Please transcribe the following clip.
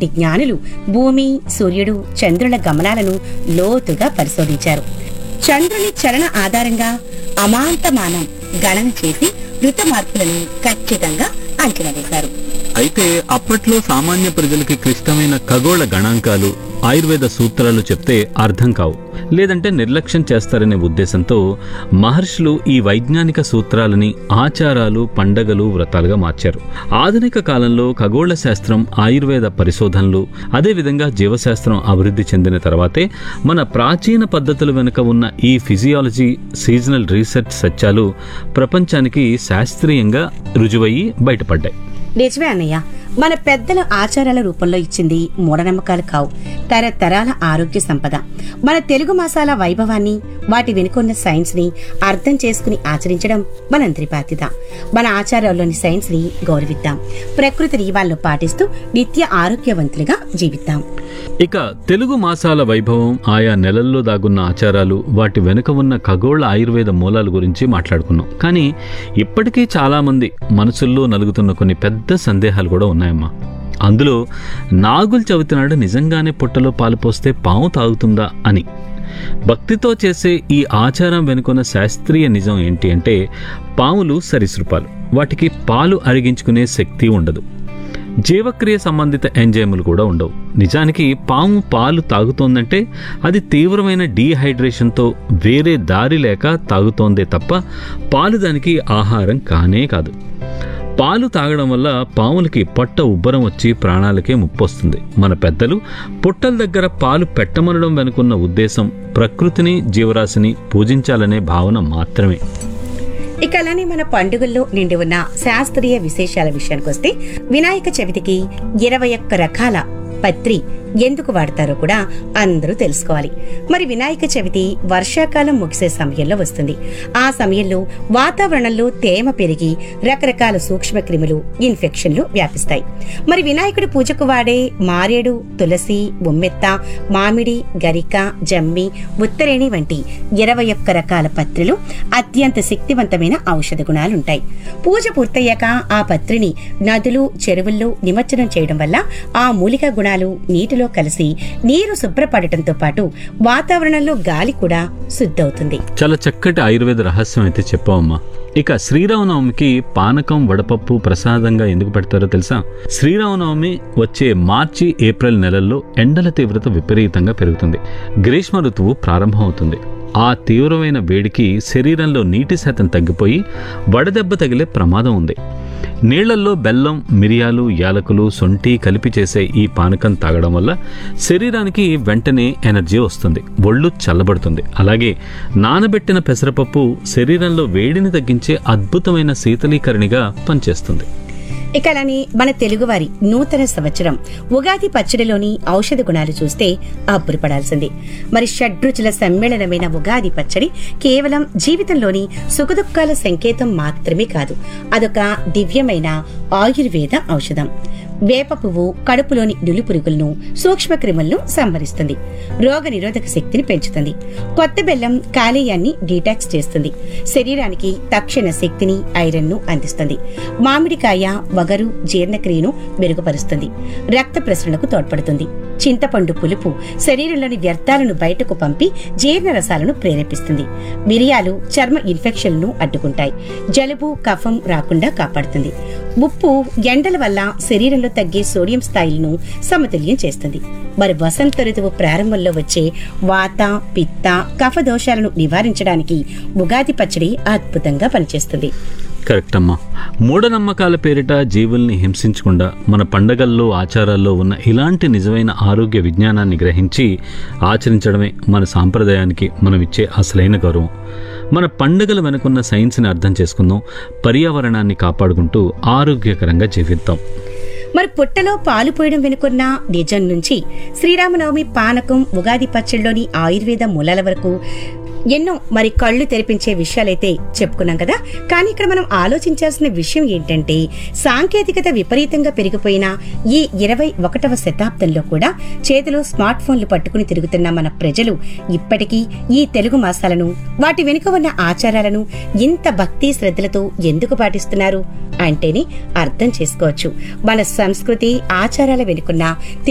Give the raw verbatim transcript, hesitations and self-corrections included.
నాటి జ్ఞానులు భూమి, సూర్యుడు, చంద్రుల గమనాలను లోతుగా పరిశోధించారు. చంద్రుని చలన ఆధారంగా అమాంతమానం గణన చేసి ఋత మార్పులను ఖచ్చితంగా అంచనా వేశారు. అయితే అప్పట్లో సామాన్య ప్రజలకి క్లిష్టమైన ఖగోళ గణాంకాలు, ఆయుర్వేద సూత్రాలు చెప్తే అర్థం కావు, లేదంటే నిర్లక్ష్యం చేస్తారనే ఉద్దేశంతో మహర్షులు ఈ వైజ్ఞానిక సూత్రాలని ఆచారాలు, పండగలు, వ్రతాలుగా మార్చారు. ఆధునిక కాలంలో ఖగోళ శాస్త్రం, ఆయుర్వేద పరిశోధనలు, అదేవిధంగా జీవశాస్త్రం అభివృద్ధి చెందిన తర్వాతే మన ప్రాచీన పద్ధతుల వెనుక ఉన్న ఈ ఫిజియాలజీ, సీజనల్ రీసెర్చ్ సత్యాలు ప్రపంచానికి శాస్త్రీయంగా రుజువయ్యి బయటపడ్డాయి. నిజమే అన్నయ్య, మన పెద్దల ఆచారాల రూపంలో ఇచ్చింది మూఢనమ్మకాలు కావు, తరతరాల ఆరోగ్య సంపద. మన తెలుగు మాసాల వైభవాన్ని, వాటి వెనుకొన్న సైన్స్ ని అర్థం చేసుకుని ఆచరించడం మనందరి బాధ్యత. మన ఆచారాల్లోని సైన్స్ ని గౌరవిద్దాం, ప్రకృతి నియమాలను పాటిస్తూ నిత్య ఆరోగ్యవంతులుగా జీవిద్దాం. ఇక తెలుగు మాసాల వైభవం, ఆయా నెలల్లో దాగున్న ఆచారాలు, వాటి వెనుక ఉన్న ఖగోళ ఆయుర్వేద మూలాల గురించి మాట్లాడుకున్నాం. కానీ ఇప్పటికీ చాలా మంది మనసుల్లో నలుగుతున్న కొన్ని పెద్ద సందేహాలు కూడా ఉన్నాయమ్మా. అందులో నాగుల చవితి నాడు నిజంగానే పుట్టలో పాలు పోస్తే పాము తాగుతుందా అని. భక్తితో చేసే ఈ ఆచారం వెనుకున్న శాస్త్రీయ నిజం ఏంటి అంటే, పాములు సరీసృపాలు, వాటికి పాలు అరిగించుకునే శక్తి ఉండదు, జీవక్రియ సంబంధిత ఎంజైములు కూడా ఉండవు. నిజానికి పాము పాలు తాగుతోందంటే అది తీవ్రమైన డీహైడ్రేషన్తో వేరే దారి లేక తాగుతోందే తప్ప పాలు దానికి ఆహారం కానే కాదు. పాలు తాగడం వల్ల పాములకి పొట్ట ఉబ్బరం వచ్చి ప్రాణాలకే ముప్పొస్తుంది. మన పెద్దలు పుట్టల దగ్గర పాలు పెట్టమనడం వెనుకున్న ఉద్దేశం ప్రకృతిని, జీవరాశిని పూజించాలనే భావన మాత్రమే. ఇక అలానే మన పండుగల్లో నిండి ఉన్న శాస్త్రీయ విశేషాల విషయానికి వస్తే, వినాయక చవితికి ఇరవై ఒక్క రకాల పత్రి ఎందుకు వాడతారో కూడా అందరూ తెలుసుకోవాలి. మరి వినాయక చవితి వర్షాకాలం ముగిసే సమయంలో వస్తుంది. ఆ సమయంలో వాతావరణంలో తేమ పెరిగి రకరకాల సూక్ష్మ క్రిములు, ఇన్ఫెక్షన్లు వ్యాపిస్తాయి. మరి వినాయకుడి పూజకు వాడే మారేడు, తులసి, ఉమ్మెత్త, మామిడి, గరిక, జమ్మి, ఉత్తరేణి వంటి ఇరవై ఒక్క రకాల పత్రులు అత్యంత శక్తివంతమైన ఔషధ గుణాలుంటాయి. పూజ పూర్తయ్యాక ఆ పత్రిని నదులు, చెరువుల్లో నిమజ్జనం చేయడం వల్ల ఆ మూలిక గుణాలు నీటిలో కలిసి నీరు శుభ్రపడటంతో పాటు వాతావరణంలో గాలి కూడా శుద్ధవుతుంది. చాలా చక్కటి ఆయుర్వేద రహస్యం అయితే చెప్పావమ్మా. ఇక శ్రీరామనవమికి పానకం, వడపప్పు ప్రసాదంగా ఎందుకు పెడతారో తెలుసా? శ్రీరామనవమి వచ్చే మార్చి, ఏప్రిల్ నెలల్లో ఎండల తీవ్రత విపరీతంగా పెరుగుతుంది. గ్రీష్మ ఋతువు ప్రారంభమవుతుంది. ఆ తీవ్రమైన వేడికి శరీరంలో నీటి శాతం తగ్గిపోయి వడదెబ్బ తగిలే ప్రమాదం ఉంది. నీళ్లల్లో బెల్లం, మిరియాలు, యాలకులు, సొంటి కలిపి చేసే ఈ పానకం తాగడం వల్ల శరీరానికి వెంటనే ఎనర్జీ వస్తుంది, ఒళ్ళు చల్లబడుతుంది. అలాగే నానబెట్టిన పెసరపప్పు శరీరంలో వేడిని తగ్గించే అద్భుతమైన శీతలీకరణిగా పనిచేస్తుంది. ఇక అలానే మన తెలుగువారి నూతన సంవత్సరం ఉగాది పచ్చడిలోని ఔషధ గుణాలు చూస్తే అబ్బురపడాల్సిందే. మరి షడ్రుచుల సమ్మేళనమైన ఉగాది పచ్చడి కేవలం జీవితంలోని సుఖదుఖాల సంకేతం మాత్రమే కాదు, అదొక దివ్యమైన ఆయుర్వేద ఔషధం. వేప పువ్వు కడుపులోని నులిపురుగులను, సూక్ష్మ క్రిములను సంహరిస్తుంది, రోగ నిరోధక శక్తిని పెంచుతుంది. కొత్త బెల్లం కాలేయాన్ని డీటాక్స్ చేస్తుంది, శరీరానికి తక్షణ శక్తిని, ఐరన్ ను అందిస్తుంది. మామిడికాయ వగరు జీర్ణక్రియను మెరుగుపరుస్తుంది, రక్త ప్రసరణకు తోడ్పడుతుంది. చింతపండు పులుపు శరీరంలోని వ్యర్థాలను బయటకు పంపి జీర్ణ రసాలను ప్రేరేపిస్తుంది. మిరియాలు చర్మ ఇన్ఫెక్షన్లను అడ్డుకుంటాయి, జలుబు, కఫం రాకుండా కాపాడుతుంది. ఉప్పు ఎండల వల్ల శరీరంలో తగ్గే సోడియం స్థాయిలను సమతుల్యం చేస్తుంది. మరి వసంత ఋతువు ప్రారంభంలో వచ్చే వాత, పిత్త, కఫ దోషాలను నివారించడానికి ఉగాది పచ్చడి అద్భుతంగా పనిచేస్తుంది. కరెక్ట్ అమ్మా. మూఢనమ్మకాల పేరిట జీవుల్ని హింసించకుండా మన పండగల్లో, ఆచారాల్లో ఉన్న ఇలాంటి నిజమైన ఆరోగ్య విజ్ఞానాన్ని గ్రహించి ఆచరించడమే మన సాంప్రదాయానికి మనం ఇచ్చే అసలైన గౌరవం. మన పండుగల వెనుకున్న సైన్స్ని అర్థం చేసుకుందాం, పర్యావరణాన్ని కాపాడుకుంటూ ఆరోగ్యకరంగా జీవిద్దాం. మరి పుట్టలో పాలు పోయడం వెనుకున్న నిజం నుంచి శ్రీరామనవమి పానకం, ఉగాది పచ్చడిలోని ఆయుర్వేద మూలాల వరకు ఎన్నో మరి కళ్ళు తెరిపించే విషయాలైతే చెప్పుకున్నాం కదా. కానీ ఇక్కడ మనం ఆలోచించాల్సిన విషయం ఏంటంటే, సాంకేతికత విపరీతంగా పెరిగిపోయిన ఈ ఇరవై ఒకటవ శతాబ్దంలో కూడా చేతిలో స్మార్ట్ ఫోన్లు పట్టుకుని తిరుగుతున్న మన ప్రజలు ఇప్పటికీ ఈ తెలుగు మాసాలను, వాటి వెనుక ఉన్న ఆచారాలను ఇంత భక్తి శ్రద్ధలతో ఎందుకు పాటిస్తున్నారు అంటేనే అర్థం చేసుకోవచ్చు మన సంస్కృతి, ఆచారాల వెనుకున్న